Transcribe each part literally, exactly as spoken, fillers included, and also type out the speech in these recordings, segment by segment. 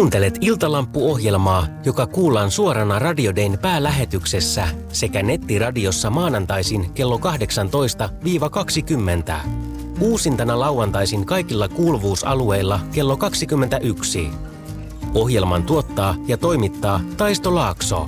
Kuuntelet Iltalampu-ohjelmaa, joka kuullaan suorana Radio Dayn päälähetyksessä sekä nettiradiossa maanantaisin kello kahdeksantoista kaksikymmentä. Uusintana lauantaisin kaikilla kuuluvuusalueilla kello kaksikymmentäyksi. Ohjelman tuottaa ja toimittaa Taisto Laakso.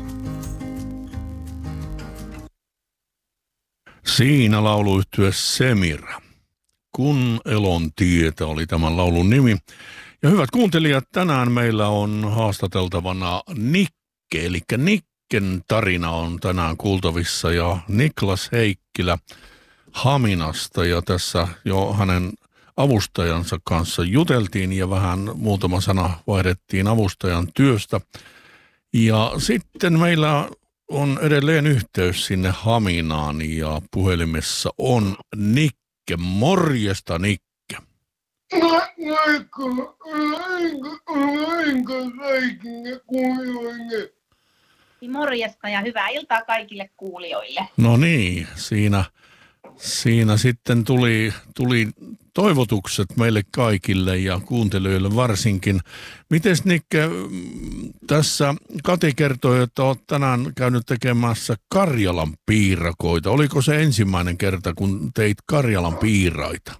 Siinä lauluyhtye Semira. Kun elon tietä oli tämän laulun nimi. Ja hyvät kuuntelijat, tänään meillä on haastateltavana Nikke, eli Nikken tarina on tänään kuultavissa ja Niklas Heikkilä Haminasta ja tässä jo hänen avustajansa kanssa juteltiin ja vähän muutama sana vaihdettiin avustajan työstä. Ja sitten meillä on edelleen yhteys sinne Haminaan ja puhelimessa on Nikke. Morjesta, Nikke. Morjesta ja hyvää iltaa kaikille kuulijoille. No niin, siinä, siinä sitten tuli, tuli toivotukset meille kaikille ja kuuntelijoille varsinkin. Mites Nikke, tässä Kati kertoi, että olet tänään käynyt tekemässä Karjalan piirakoita. Oliko se ensimmäinen kerta, kun teit Karjalan piiraita?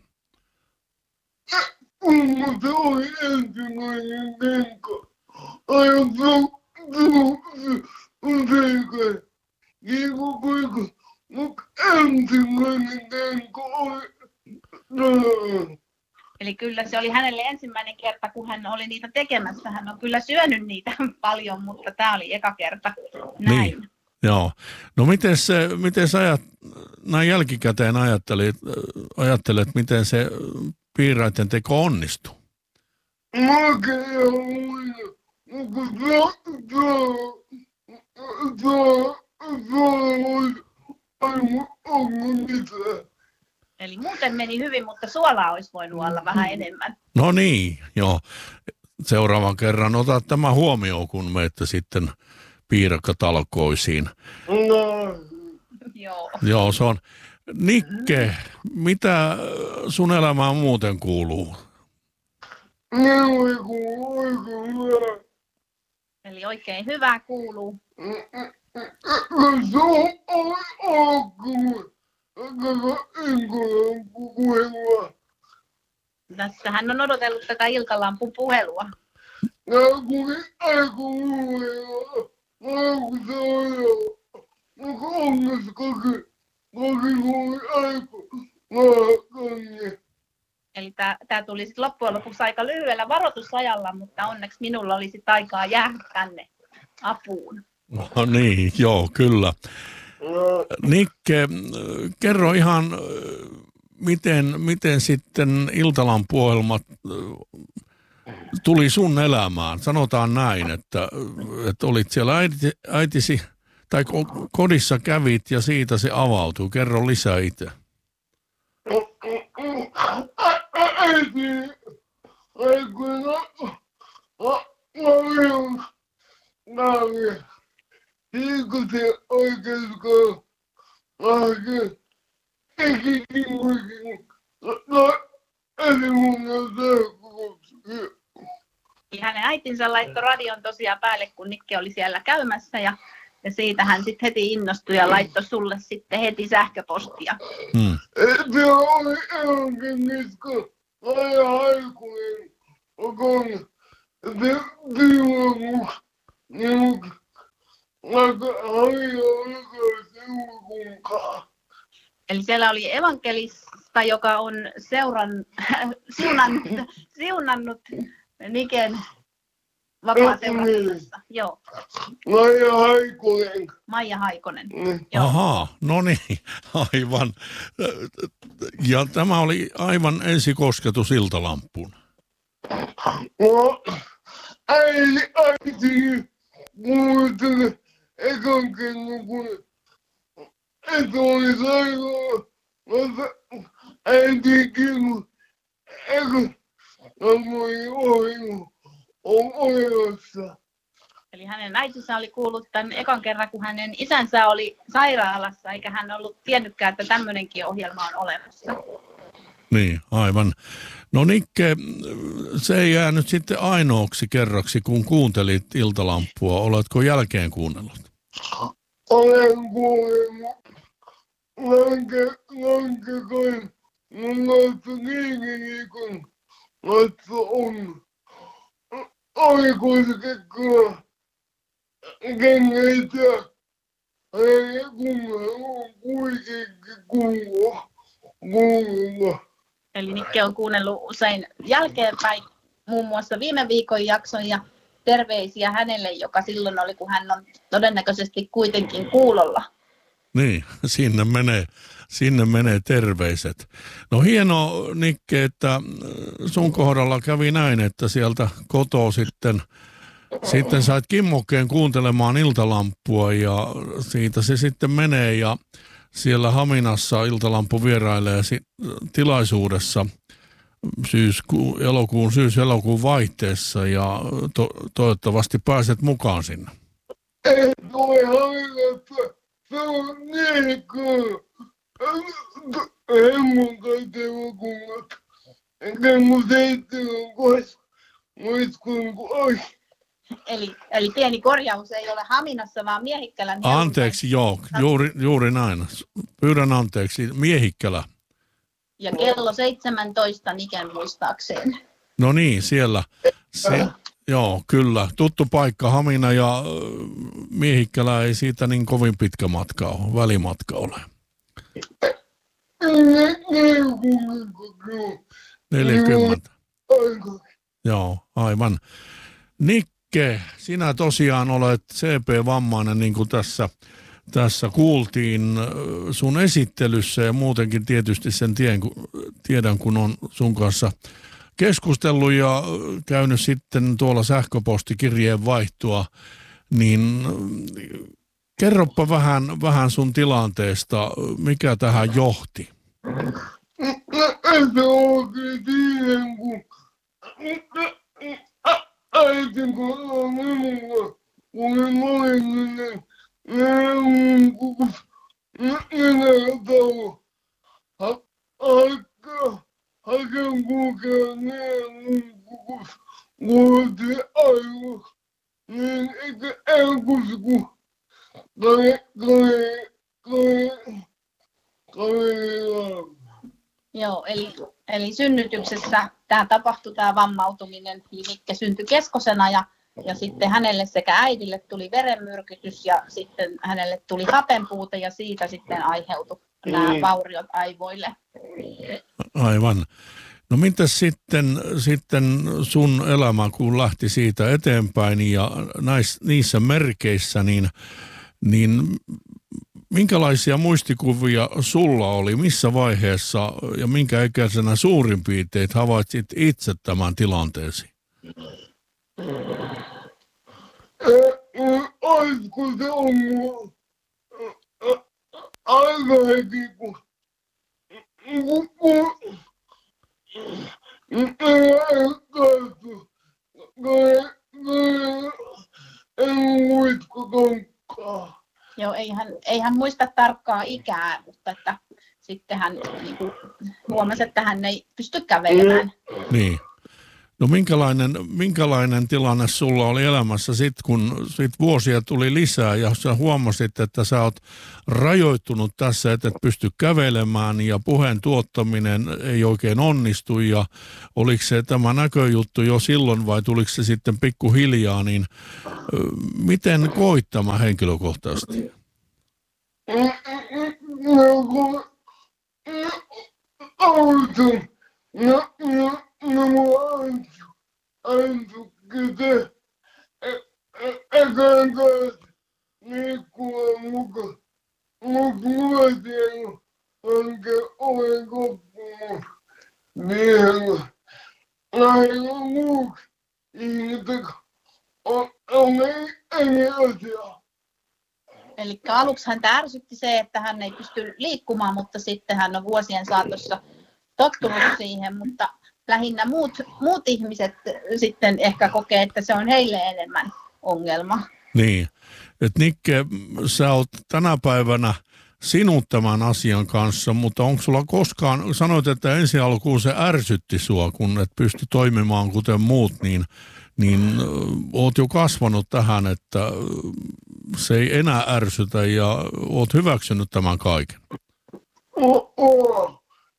Se oli ensimmäinen kenkä. Aivan se niin kuin kuinka, mutta ensimmäinen kenkä oli. Eli kyllä se oli hänelle ensimmäinen kerta, kun hän oli niitä tekemässä. Hän on kyllä syönyt niitä paljon, mutta tämä oli eka kerta. Näin. Niin, joo. No miten se, miten sä ajat, näin jälkikäteen ajattelet, ajattelet, miten se piiraiden teko onnistui? Makea muina, mutta se oli aivan onko mitään. Eli muuten meni hyvin, mutta suolaa olisi voinut olla vähän enemmän. No niin, joo. Seuraavan kerran ota tämä huomioon, kun menette sitten piirakkatalkoisiin. No. Joo. Joo, se on. Nikke, mitä sun elämään muuten kuuluu? Ne oli kuuluu oikein hyvä. Eli oikein hyvää kuuluu. Se on alkuun. Tässä hän on odotellut tätä Iltalampun puhelua. Ja kun aiku mulla aiku se on jo. Mutta onneksi koki, koki kun aiku maakanne. Eli tämä tuli sitten loppujen lopuksi aika lyhyellä varoitusajalla, mutta onneksi minulla oli sitten aikaa jäädä tänne apuun. No niin, joo, kyllä. Nikke, kerro ihan, miten, miten sitten Iltalampu-ohjelmat tuli sun elämään. Sanotaan näin, että, että olit siellä äiti, äitisi tai kodissa kävit ja siitä se avautui. Kerro lisää itse. Äiti, aikoina, paljon, näin. Liikutin oikeastaan lähti ikikin muikin. No, eli mun on tehty. Hänen äitinsä laittoi radion tosiaan päälle, kun Nikke oli siellä käymässä ja, ja siitä hän sitten heti innostui ja laittoi sulle sitten heti sähköpostia. Hmm. Se oli eronkin niska, aina aikuinen, okon, se tiimamus, niin Eli siellä oli evankelista, joka on seuran, siunannut, siunannut Niken vapaaseurannassa. Joo. Maija Haikonen. Maija Haikonen. Ahaa, no niin, aivan. Ja tämä oli aivan ensikosketus Iltalampuun. No, äiti, äiti, muuten ekan kerran, kun et oli sairaan, mutta äitikin, ekan oli ohjelma ohjelmassa. Eli hänen äitinsä oli kuullut tämän ekan kerran, kun hänen isänsä oli sairaalassa, eikä hän ollut tiennytkään, että tämmöinenkin ohjelma on olemassa. Niin, aivan. No Nikke, se ei jäänyt sitten ainoaksi kerraksi, kun kuuntelit Iltalampua. Oletko jälkeen kuunnellut? Olen kuullut. Lanke, lanke kai. Mun laittu niinkin kun laittu on. Oli kuitenkin kyllä kengeitä. Ei kuunnella, kuitenkin kuulla. Kuulla. Eli Nikke on kuunnellut usein jälkeenpäin muun muassa viime viikon jakson ja terveisiä hänelle, joka silloin oli, kun hän on todennäköisesti kuitenkin kuulolla. Niin, sinne menee, sinne menee terveiset. No hieno Nikke, että sun kohdalla kävi näin, että sieltä kotoa sitten, sitten sait kimmokkeen kuuntelemaan Iltalampua ja siitä se sitten menee ja siellä Haminassa Iltalampu vierailee tilaisuudessa syyskuun, elokuun, syys-elokuun vaihteessa ja to, toivottavasti pääset mukaan sinne. Ei tule Haminassa, se on niin kyllä. Hemmon kaikki elokuvat. Enkä mun seitsemän kohdassa muiskun kuin oi. Eli, eli pieni korjaus ei ole Haminassa, vaan Miehikkälän. Anteeksi, joo, juuri, juuri näin. Pyydän anteeksi, Miehikkälä. Ja kello seitsemäntoista Niken muistaakseen. No niin, siellä. Se, joo, kyllä. Tuttu paikka Hamina ja Miehikkälä ei siitä niin kovin pitkä matka ole, välimatka ole. neljäkymmentä. Joo, aivan. Nikke, sinä tosiaan olet C P-vammainen, niin kuin tässä, tässä kuultiin sun esittelyssä ja muutenkin tietysti sen tien, tiedän, kun on sun kanssa keskustellut ja käynyt sitten tuolla sähköpostikirjeen vaihtoa, niin kerropa vähän, vähän sun tilanteesta, mikä tähän johti? Se onkin siihen, kun äitin kohdalla minulla, kun minä olin niin minun kukus nenätalo. Aika haken kulkea minun kukus kuultiin aivan. Niin eikä elkus kun kai kai kai kai Joo, eli, eli synnytyksessä tämä tapahtui, tämä vammautuminen, eli Nikke syntyi keskosena ja, ja sitten hänelle sekä äidille tuli verenmyrkytys ja sitten hänelle tuli hapenpuute ja siitä sitten aiheutui nämä vauriot aivoille. Aivan. No mitäs sitten, sitten sun elämä, kun lähti siitä eteenpäin ja näis, niissä merkeissä, niin, niin minkälaisia muistikuvia sulla oli, missä vaiheessa ja minkä ikäisenä suurin piirtein havaitsit itse tämän tilanteesi? Olisiko se ollut aika heti, kun en muista tonkkaa. Joo, ei hän, ei hän muista tarkkaa ikää, mutta että sitten hän niin kuin huomasi, että hän ei pysty kävelemään. Niin. No minkälainen, minkälainen tilanne sulla oli elämässä sit, kun sit vuosia tuli lisää ja sä huomasit, että sä oot rajoittunut tässä, että et pysty kävelemään ja puheen tuottaminen ei oikein onnistu ja oliko se tämä näköjuttu jo silloin vai tuliko se sitten pikkuhiljaa, niin miten koit tämä henkilökohtaisesti? No kun auto, no no no mulla antu, antu kyte, ekään kanssa liikkua mukaan, mut luotiin hanke oven koppuun vielä. Näin on muut ihmiset, on, on ei, ei asiaa. Eli aluksi häntä ärsytti se, että hän ei pysty liikkumaan, mutta sitten hän on vuosien saatossa tottunut siihen, mutta lähinnä muut, muut ihmiset sitten ehkä kokee, että se on heille enemmän ongelma. Niin, että Nikke, sä oot tänä päivänä sinut tämän asian kanssa, mutta onko sulla koskaan, sanoit, että ensi alkuun se ärsytti sua, kun et pysty toimimaan kuten muut, niin, niin oot jo kasvanut tähän, että se ei enää ärsytä ja oot hyväksynyt tämän kaiken. Oh, oh.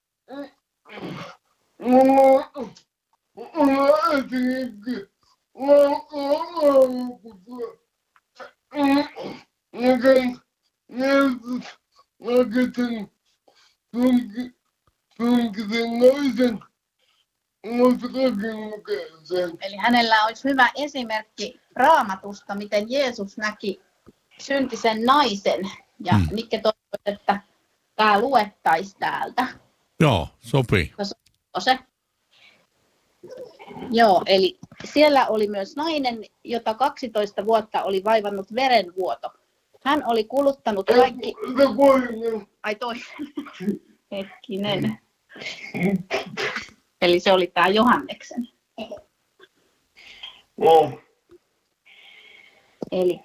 Mulla on äitikin. Näkään Jeesus näketen tunkisen naisen, mutta kaiken mukaisen. Eli hänellä olisi hyvä esimerkki Raamatusta, miten Jeesus näki syntisen naisen. Ja hmm. Nikke toivoi, että tämä luettaisi täältä. Joo, sopii. Se. Joo, eli siellä oli myös nainen, jota kaksitoista vuotta oli vaivannut verenvuoto. Hän oli kuluttanut kaikki... Ai toi. Hetkinen. Eli se oli tämä Johanneksen. Oh. Eli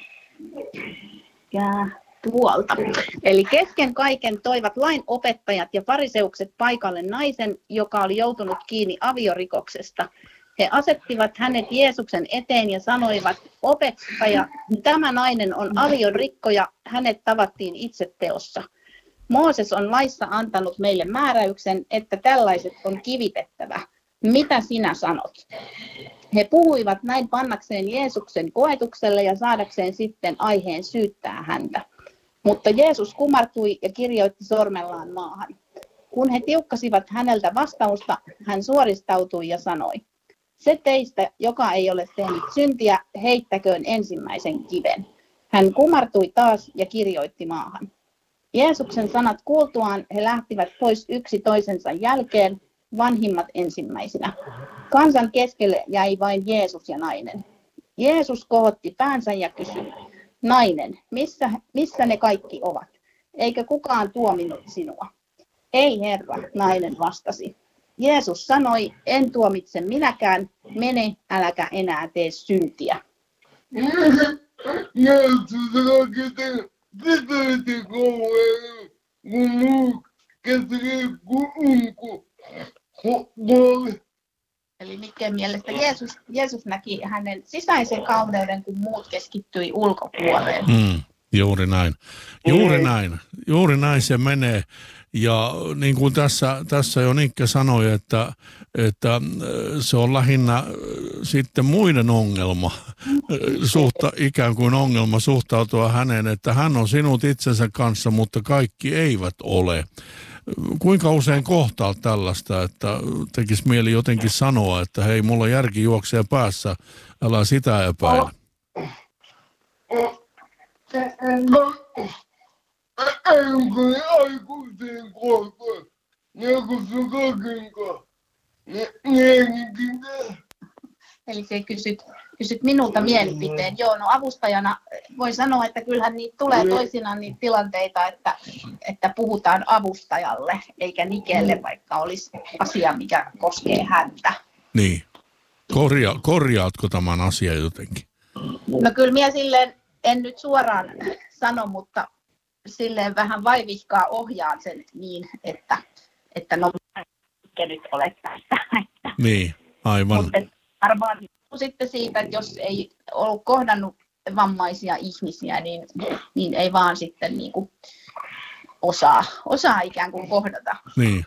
ja tuolta. Eli kesken kaiken toivat lain opettajat ja fariseukset paikalle naisen, joka oli joutunut kiinni aviorikoksesta. He asettivat hänet Jeesuksen eteen ja sanoivat, opettaja, tämä nainen on aviorikkoja, hänet tavattiin itseteossa. Mooses on laissa antanut meille määräyksen, että tällaiset on kivitettävä. Mitä sinä sanot? He puhuivat näin pannakseen Jeesuksen koetukselle ja saadakseen sitten aiheen syyttää häntä. Mutta Jeesus kumartui ja kirjoitti sormellaan maahan. Kun he tiukkasivat häneltä vastausta, hän suoristautui ja sanoi, se teistä, joka ei ole tehnyt syntiä, heittäköön ensimmäisen kiven. Hän kumartui taas ja kirjoitti maahan. Jeesuksen sanat kuultuaan he lähtivät pois yksi toisensa jälkeen, vanhimmat ensimmäisinä. Kansan keskelle jäi vain Jeesus ja nainen. Jeesus kohotti päänsä ja kysyi, nainen, missä, missä ne kaikki ovat? Eikö kukaan tuominut sinua? Ei Herra, nainen vastasi. Jeesus sanoi, en tuomitse minäkään, mene, äläkä enää tee syntiä. Jeesus raketen, pitäisi kauhean, kun muu käsii kuunku. Eli Nikkeen mielestä Jeesus, Jeesus näki hänen sisäisen kauneuden, kun muut keskittyi ulkopuoleen. Mm, juuri näin. Juuri mm. näin. Juuri näin se menee. Ja niin kuin tässä, tässä jo Nikke sanoi, että, että se on lähinnä sitten muiden ongelma, suhta, ikään kuin ongelma suhtautua häneen, että hän on sinut itsensä kanssa, mutta kaikki eivät ole. Kuinka usein kohtaat tällaista, että tekisi mieli jotenkin sanoa, että hei, mulla järki juoksee päässä, älä sitä epäile. Aikuisen kohta, niin kuin sun kakinkaan, Eli se kysyt, kysyt minulta mielipiteen. Joo, no avustajana voi sanoa, että kyllähän niitä tulee toisinaan niitä tilanteita, että, että puhutaan avustajalle eikä Nikelle, vaikka olisi asia, mikä koskee häntä. Niin. Korja, korjaatko tämän asian jotenkin? No kyllä minä silleen, en nyt suoraan sano, mutta silleen vähän vaivihkaa ohjaan sen niin, että, että no mikä nyt olet tästä. Niin, aivan. Mutta arvaan sitten siitä, että jos ei ole kohdannut vammaisia ihmisiä, niin, niin ei vaan sitten niin kuin osaa, osaa ikään kuin kohdata. Niin.